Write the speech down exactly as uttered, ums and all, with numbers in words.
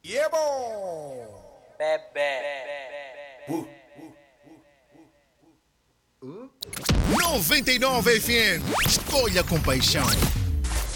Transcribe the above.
Yeah, bom! Bebê. Uh, Uh? noventa e nove F M. Escolha com paixão.